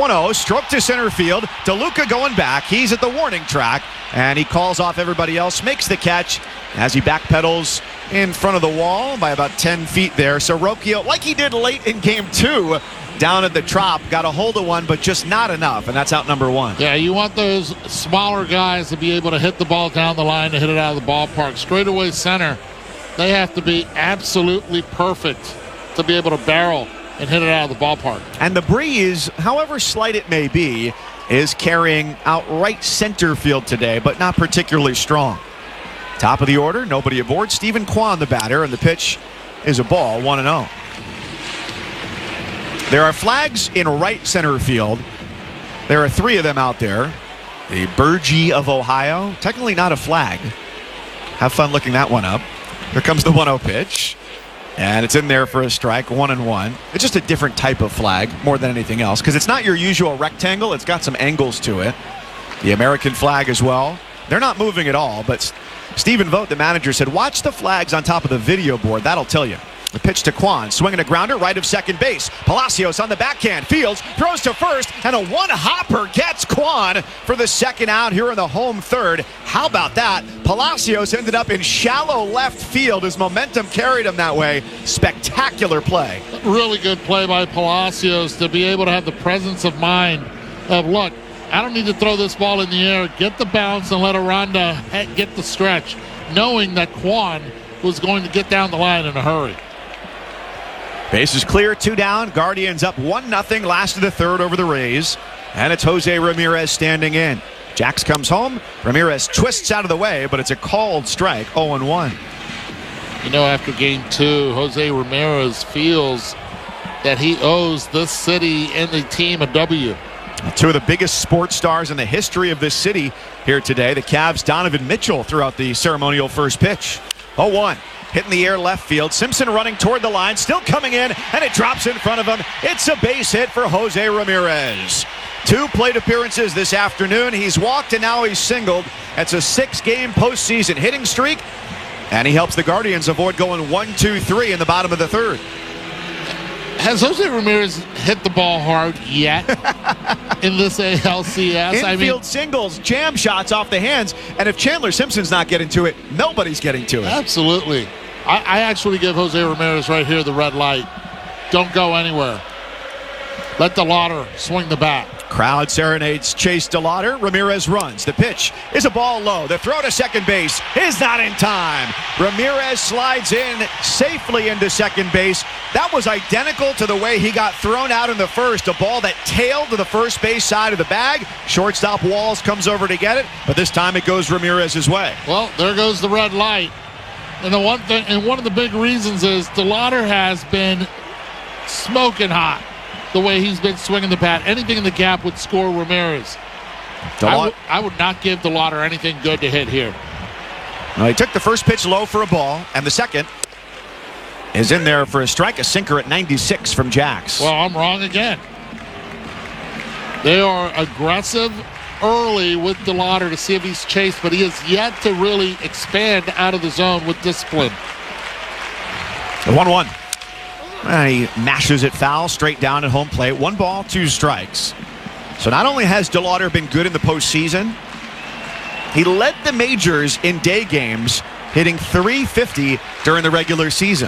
1-0, stroke to center field. DeLuca going back. He's at the warning track, and he calls off everybody else, makes the catch as he backpedals in front of the wall by about 10 feet there. So Rocchio, like he did late in game 2, down at the Trop, got a hold of one, but just not enough, and that's out number 1. Yeah, you want those smaller guys to be able to hit the ball down the line to hit it out of the ballpark. Straightaway center, they have to be absolutely perfect to be able to barrel and hit it out of the ballpark. And the breeze, however slight it may be, is carrying out right center field today, but not particularly strong. Top of the order, nobody aboard. Stephen Kwan, the batter, and the pitch is a ball, 1-0. There are flags in right center field. There are 3 of them out there. The Burgee of Ohio, technically not a flag. Have fun looking that one up. Here comes the 1-0 pitch. And it's in there for a strike, 1-1. It's just a different type of flag more than anything else because it's not your usual rectangle. It's got some angles to it. The American flag as well. They're not moving at all, but Stephen Vogt, the manager, said, watch the flags on top of the video board. That'll tell you. The pitch to Kwan, swinging a grounder, right of second base. Palacios on the backhand, fields, throws to first, and a one-hopper gets Kwan for the second out here in the home third. How about that? Palacios ended up in shallow left field as momentum carried him that way. Spectacular play. Really good play by Palacios to be able to have the presence of mind of, look, I don't need to throw this ball in the air, get the bounce and let Aranda get the stretch, knowing that Kwan was going to get down the line in a hurry. Base is clear, 2 down. Guardians up 1-0, last of the third over the Rays. And it's Jose Ramirez standing in. Jax comes home. Ramirez twists out of the way, but it's a called strike, 0-1. You know, after game 2, Jose Ramirez feels that he owes this city and the team a W. 2 of the biggest sports stars in the history of this city here today. The Cavs' Donovan Mitchell threw out the ceremonial first pitch. 0-1. Hitting the air left field. Simpson running toward the line. Still coming in, and it drops in front of him. It's a base hit for Jose Ramirez. 2 plate appearances this afternoon. He's walked, and now he's singled. That's a 6-game postseason hitting streak, and he helps the Guardians avoid going 1-2-3 in the bottom of the third. Has Jose Ramirez hit the ball hard yet in this ALCS? Infield singles, jam shots off the hands, and if Chandler Simpson's not getting to it, nobody's getting to it. Absolutely. I actually give Jose Ramirez right here the red light. Don't go anywhere. Let DeLauder swing the bat. Crowd serenades Chase DeLauder. Ramirez runs. The pitch is a ball low. The throw to second base is not in time. Ramirez slides in safely into second base. That was identical to the way he got thrown out in the first. A ball that tailed to the first base side of the bag. Shortstop Walls comes over to get it, but this time it goes Ramirez's way. Well, there goes the red light. And the one thing, and one of the big reasons is DeLauder has been smoking hot. The way he's been swinging the bat, anything in the gap would score Ramirez. I would not give DeLauder anything good to hit here. Well, he took the first pitch low for a ball, and the second is in there for a strike, a sinker at 96 from Jax. Well, I'm wrong again. They are aggressive early with DeLauder to see if he's chased, but he has yet to really expand out of the zone with discipline. The 1-1. And he mashes it foul straight down at home plate. 1 ball, 2 strikes. So not only has DeLauder been good in the postseason, he led the majors in day games, hitting .350 during the regular season.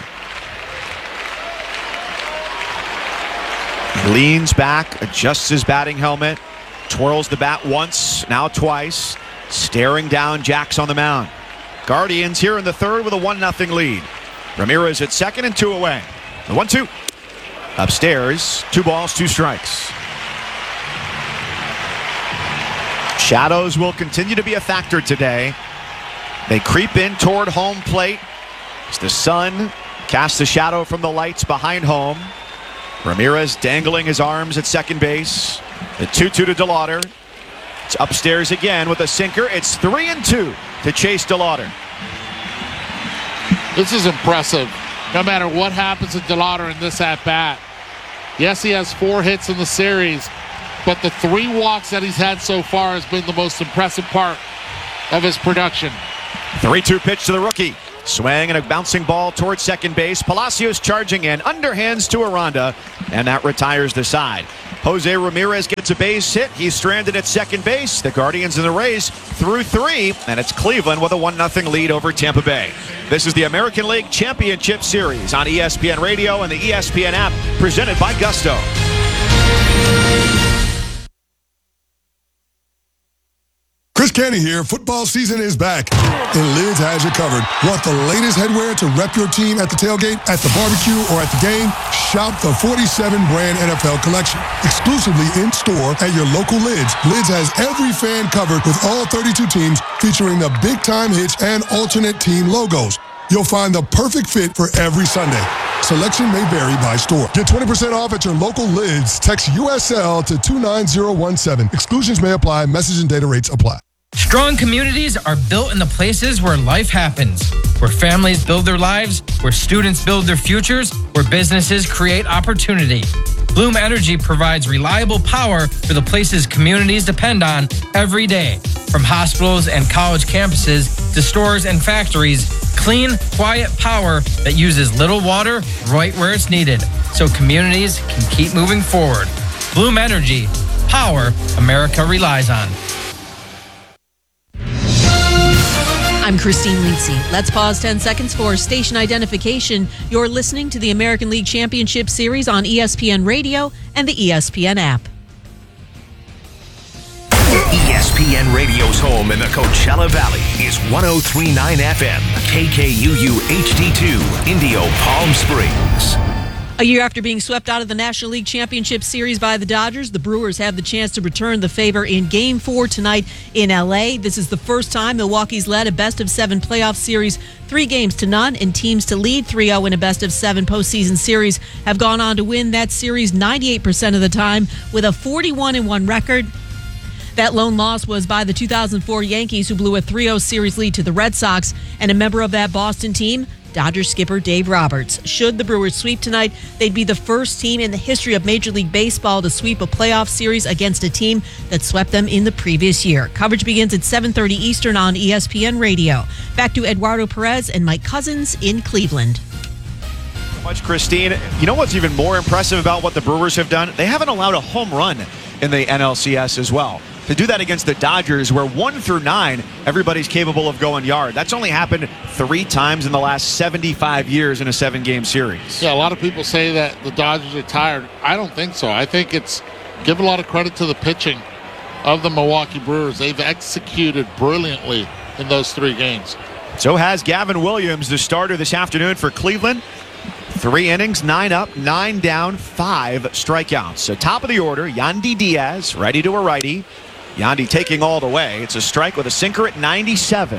He leans back, adjusts his batting helmet, twirls the bat once, now twice, staring down Jax on the mound. Guardians here in the third with a 1-0 lead. Ramirez at second and 2 away. The 1-2. Upstairs, 2 balls, 2 strikes. Shadows will continue to be a factor today. They creep in toward home plate as the sun casts a shadow from the lights behind home. Ramirez dangling his arms at second base. The 2-2 to DeLauder. It's upstairs again with a sinker. It's 3-2 to Chase DeLauder. This is impressive. No matter what happens to DeLauder in this at-bat. Yes, he has 4 hits in the series, but the 3 walks that he's had so far has been the most impressive part of his production. 3-2 pitch to the rookie. Swing and a bouncing ball towards second base. Palacios charging in, underhands to Aranda, and that retires the side. Jose Ramirez gets a base hit. He's stranded at second base. The Guardians and the Rays through 3, and it's Cleveland with a 1-0 lead over Tampa Bay. This is the American League Championship Series on ESPN Radio and the ESPN app, presented by Gusto. Chris Canty here. Football season is back, and Lids has you covered. Want the latest headwear to rep your team at the tailgate, at the barbecue, or at the game? Shop the 47 brand NFL collection. Exclusively in store at your local Lids. Lids has every fan covered with all 32 teams, featuring the big time hits and alternate team logos. You'll find the perfect fit for every Sunday. Selection may vary by store. Get 20% off at your local Lids. Text USL to 29017. Exclusions may apply. Message and data rates apply. Strong communities are built in the places where life happens, where families build their lives, where students build their futures, where businesses create opportunity. Bloom Energy provides reliable power for the places communities depend on every day. From hospitals and college campuses to stores and factories, clean, quiet power that uses little water right where it's needed, so communities can keep moving forward. Bloom Energy, power America relies on. I'm Christine Leedsey. Let's pause 10 seconds for station identification. You're listening to the American League Championship Series on ESPN Radio and the ESPN app. ESPN Radio's home in the Coachella Valley is 103.9 FM, KKUU HD2, Indio, Palm Springs. A year after being swept out of the National League Championship Series by the Dodgers, the Brewers have the chance to return the favor in Game 4 tonight in L.A. This is the first time Milwaukee's led a best-of-7 playoff series 3-0, and teams to lead 3-0 in a best-of-7 postseason series have gone on to win that series 98% of the time with a 41-1 record. That lone loss was by the 2004 Yankees, who blew a 3-0 series lead to the Red Sox, and a member of that Boston team, Dodgers skipper Dave Roberts. Should the Brewers sweep tonight, they'd be the first team in the history of Major League Baseball to sweep a playoff series against a team that swept them in the previous year. Coverage begins at 7:30 Eastern on ESPN Radio. Back to Eduardo Perez and Mike Cousins in Cleveland. So much, Christine. You know what's even more impressive about what the Brewers have done? They haven't allowed a home run in the NLCS as well. To do that against the Dodgers, where 1 through 9, everybody's capable of going yard. That's only happened 3 times in the last 75 years in a 7-game series. Yeah, a lot of people say that the Dodgers are tired. I don't think so. I think it's give a lot of credit to the pitching of the Milwaukee Brewers. They've executed brilliantly in those 3 games. So has Gavin Williams, the starter this afternoon for Cleveland. 3 innings, 9 up, 9 down, 5 strikeouts. So top of the order, Yandy Diaz, righty to a righty. Yandy taking all the way. It's a strike with a sinker at 97.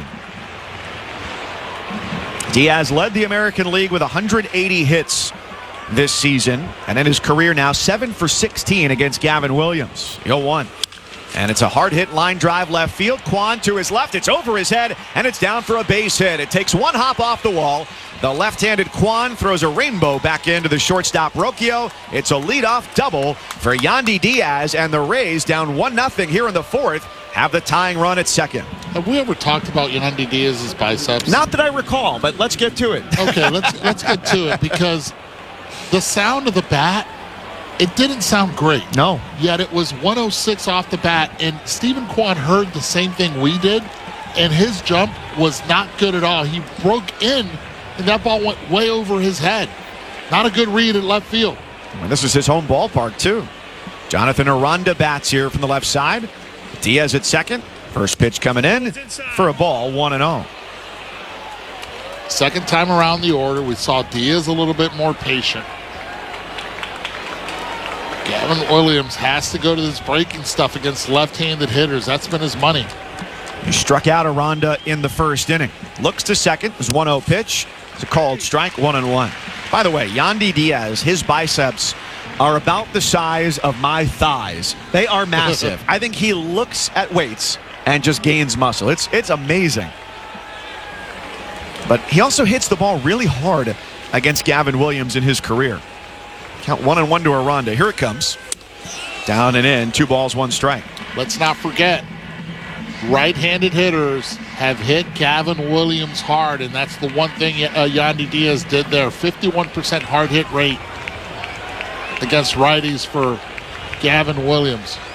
Diaz led the American League with 180 hits this season, and in his career now 7 for 16 against Gavin Williams. 0-1. And it's a hard hit line drive left field. Kwan to his left. It's over his head, and it's down for a base hit. It takes 1 hop off the wall. The left-handed Kwan throws a rainbow back into the shortstop Rocchio. It's a leadoff double for Yandy Diaz, and the Rays down 1-0 here in the 4th have the tying run at second. Have we ever talked about Yandy Diaz's biceps? Not that I recall, but let's get to it. Okay, let's get to it, because the sound of the bat, it didn't sound great. No. Yet it was 106 off the bat, and Stephen Kwan heard the same thing we did, and his jump was not good at all. He broke in, and that ball went way over his head. Not a good read at left field. And this is his home ballpark, too. Jonathan Aranda bats here from the left side. Diaz at second. First pitch coming in for a ball, 1-0. Second time around the order, we saw Diaz a little bit more patient. Gavin Williams has to go to this breaking stuff against left-handed hitters. That's been his money. He struck out Aranda in the first inning. Looks to second. It was 1-0 pitch. It's a called strike, 1-1. By the way, Yandy Diaz, his biceps are about the size of my thighs. They are massive. I think he looks at weights and just gains muscle. It's amazing. But he also hits the ball really hard against Gavin Williams in his career. Count 1-1 to Aranda. Here it comes. Down and in. 2 balls, 1 strike. Let's not forget, right-handed hitters have hit Gavin Williams hard, and that's the one thing Yandy Diaz did there. 51% hard hit rate against righties for Gavin Williams.